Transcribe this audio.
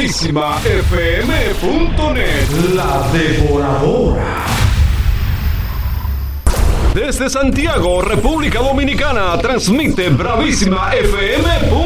BravísimaFM.net. La Devoradora. Desde Santiago, República Dominicana, transmite Bravísima FM.